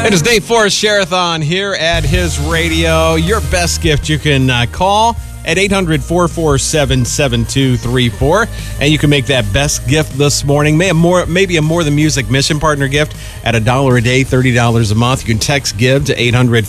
It is day 4 Share-a-thon here at His Radio. Your best gift you can call at 800-447-7234. And you can make that best gift this morning. Maybe a More Than Music Mission Partner gift at $1 a day, $30 a month. You can text GIVE to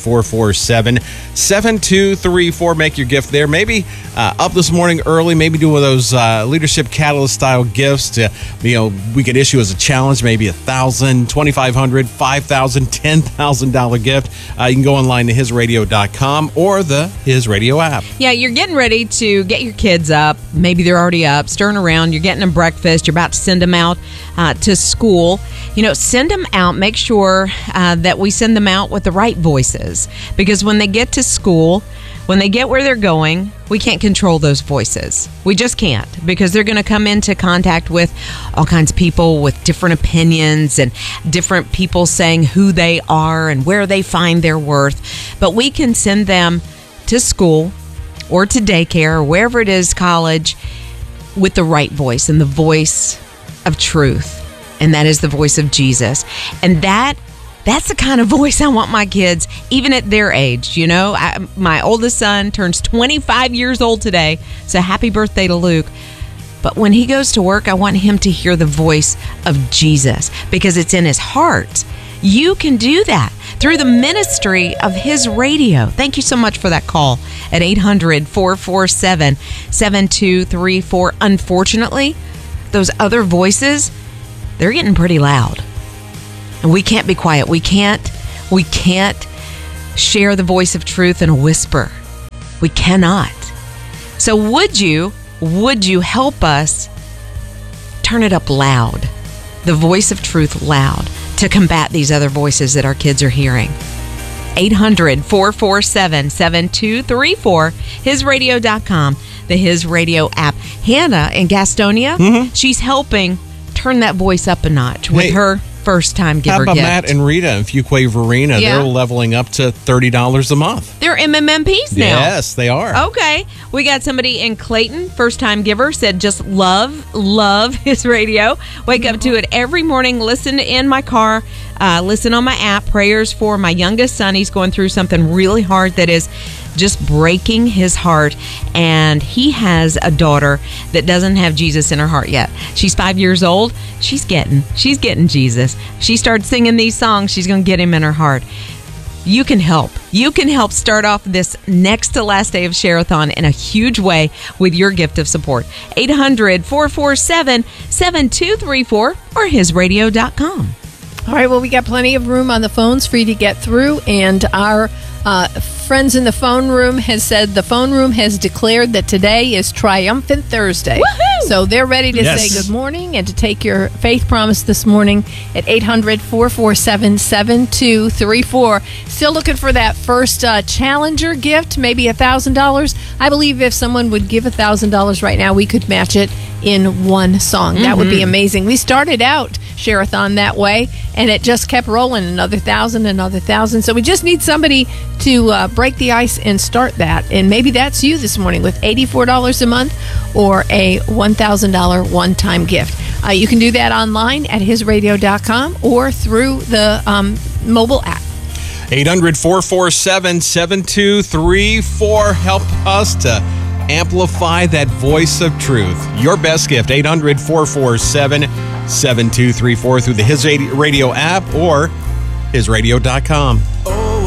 800-447-7234. Make your gift there. Maybe up this morning early, maybe do one of those Leadership Catalyst style gifts to, we could issue as a challenge, maybe $1,000, $2,500, $5,000, $10,000 gift. You can go online to hisradio.com or the His Radio app. Yeah, you're getting ready to get your kids up. Maybe they're already up, stirring around. You're getting them breakfast. You're about to send them out to school. Send them out. Make sure that we send them out with the right voices. Because when they get to school, when they get where they're going, we can't control those voices. We just can't, because they're going to come into contact with all kinds of people with different opinions and different people saying who they are and where they find their worth. But we can send them to school or to daycare or wherever it is, college, with the right voice and the voice of truth. And that is the voice of Jesus. And that's the kind of voice I want my kids, even at their age. My oldest son turns 25 years old today, so happy birthday to Luke. But when he goes to work, I want him to hear the voice of Jesus, because it's in his heart. You can do that through the ministry of His Radio. Thank you so much for that call at 800-447-7234. Unfortunately, those other voices, they're getting pretty loud. And we can't be quiet. We can't share the voice of truth in a whisper. We cannot. So would you help us turn it up loud, the voice of truth loud, to combat these other voices that our kids are hearing? 800-447-7234, hisradio.com, the His Radio app. Hannah in Gastonia, she's helping turn that voice up a notch with her first-time giver gift. How about Matt and Rita in Fuquay Varina? Yeah. They're leveling up to $30 a month. They're MMMPs now. Yes, they are. Okay. We got somebody in Clayton, first-time giver, said just love His Radio. Wake up to it every morning, listen in my car, listen on my app. Prayers for my youngest son. He's going through something really hard that is just breaking his heart, and he has a daughter that doesn't have Jesus in her heart yet. She's 5 years old. She's getting Jesus. She starts singing these songs, she's going to get him in her heart. You can help. You can help start off this next to last day of Share-a-thon in a huge way with your gift of support. 800-447-7234 or hisradio.com. All right, well, we got plenty of room on the phones for you to get through, and our friends in the phone room has said the phone room has declared that today is Triumphant Thursday. Woohoo! So they're ready to say good morning and to take your faith promise this morning at 800-447-7234. Still looking for that first Challenger gift, maybe $1,000. I believe if someone would give $1,000 right now, we could match it in one song. That would be amazing. We started out Share-a-thon that way, and it just kept rolling, another $1,000. So we just need somebody to break the ice and start that. And maybe that's you this morning with $84 a month or a $1,000 one-time gift. You can do that online at hisradio.com or through the mobile app. 800-447-7234. Help us to amplify that voice of truth. Your best gift, 800-447-7234 through the His Radio app or hisradio.com.